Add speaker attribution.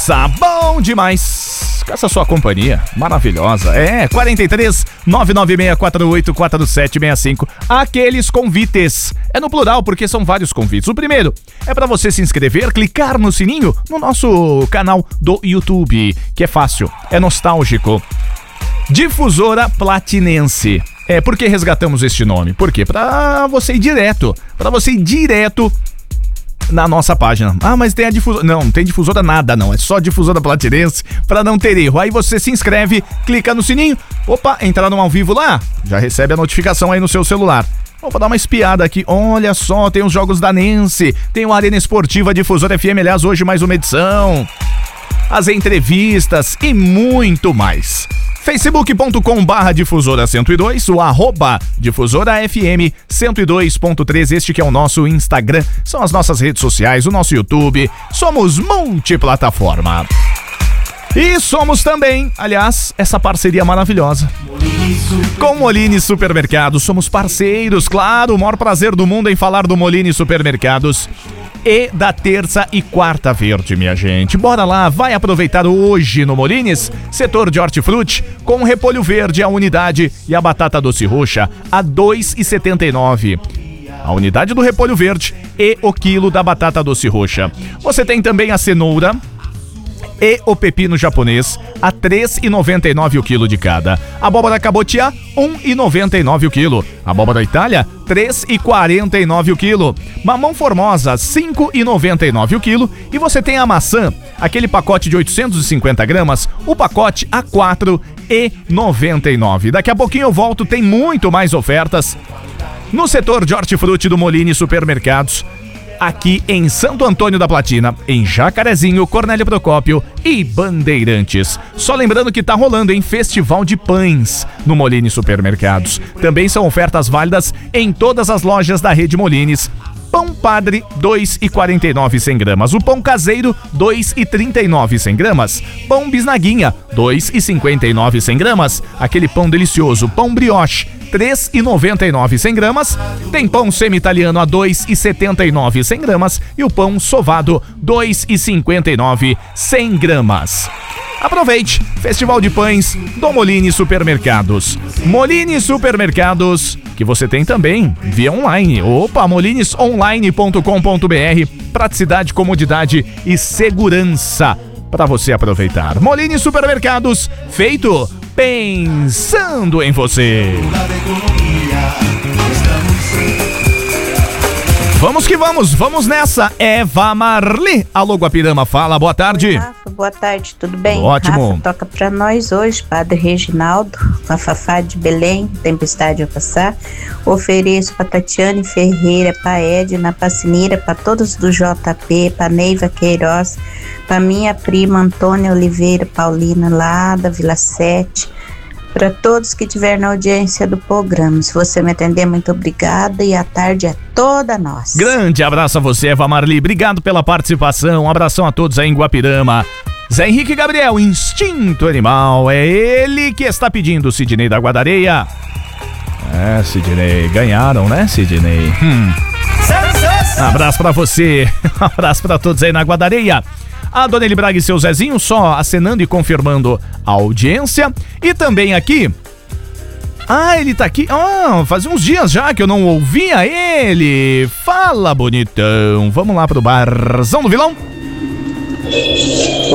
Speaker 1: Bom demais com essa sua companhia maravilhosa. 43 99648 4765. Aqueles convites. É no plural porque são vários convites. O primeiro é para você se inscrever, clicar no sininho no nosso canal do YouTube, que é fácil, é nostálgico. Difusora Platinense. Por que resgatamos este nome? Por quê? Para você ir direto na nossa página. Mas tem a difusora. Não tem difusora nada, não. É só Difusora Platinense pra não ter erro. Aí você se inscreve, clica no sininho. Opa, entrar no ao vivo lá, já recebe a notificação aí no seu celular. Vou dar uma espiada aqui. Olha só, tem os jogos da Nense, tem o Arena Esportiva Difusora FM, aliás, hoje mais uma edição. As entrevistas e muito mais. facebook.com/difusora102, o @difusora FM 102.3, este que é o nosso Instagram, são as nossas redes sociais, o nosso YouTube, somos multiplataforma. E somos também, aliás, essa parceria maravilhosa com Molini Supermercados, somos parceiros, claro, o maior prazer do mundo em falar do Molini Supermercados. E da terça e quarta verde, minha gente. Bora lá, vai aproveitar hoje no Molines, setor de hortifruti, com repolho verde, a unidade, e a batata doce roxa a R$ 2,79. A unidade do repolho verde e o quilo da batata doce roxa. Você tem também a cenoura e o pepino japonês a R$ 3,99 o quilo de cada. Abóbora cabotiá, R$ 1,99 o quilo. Abóbora Itália, R$ 3,49 o quilo. Mamão formosa, R$ 5,99 o quilo. E você tem a maçã, aquele pacote de 850 gramas, o pacote a R$ 4,99. Daqui a pouquinho eu volto, tem muito mais ofertas no setor de hortifruti do Molini Supermercados, aqui em Santo Antônio da Platina, em Jacarezinho, Cornélio Procópio e Bandeirantes. Só lembrando que tá rolando em Festival de Pães no Molini Supermercados. Também são ofertas válidas em todas as lojas da rede Molines. Pão Padre, R$ 2,49 100 gramas. O pão caseiro, R$ 2,39 100 gramas. Pão Bisnaguinha, R$ 2,59 100 gramas. Aquele pão delicioso, pão brioche, R$ 3,99 100 gramas. Tem pão semi-italiano a R$ 2,79 100 gramas. E o pão sovado, R$ 2,59 100 gramas. Aproveite, Festival de Pães do Molini Supermercados. Molini Supermercados, que você tem também via online. molinesonline.com.br. Praticidade, comodidade e segurança para você aproveitar. Molini Supermercados, feito pensando em você. Vamos que vamos nessa. Eva Marli, alô Guapirama, fala, boa tarde.
Speaker 2: Oi, Rafa, boa tarde, tudo bem?
Speaker 1: Ótimo.
Speaker 2: Rafa, toca pra nós hoje, Padre Reginaldo, com a Fafá de Belém, Tempestade a Passar. Ofereço pra Tatiane Ferreira, pra Edna, pra Cineira, pra todos do JP, pra Neiva Queiroz, pra minha prima Antônia Oliveira Paulina, lá da Vila 7. Para todos que estiverem na audiência do programa. Se você me atender, muito obrigada, e a tarde é toda nossa.
Speaker 1: Grande abraço a você, Eva Marli, obrigado pela participação, um abração a todos aí em Guapirama. Zé Henrique Gabriel, Instinto Animal, é ele que está pedindo, Sidney da Guadareia. Sidney, ganharam, né, Sidney? Abraço pra você, abraço pra todos aí na Guadareia. A Dona Eli Braga e seu Zezinho só acenando e confirmando a audiência. E também aqui... ele tá aqui... fazia uns dias já que eu não ouvia ele. Fala, bonitão. Vamos lá pro Barzão do Vilão?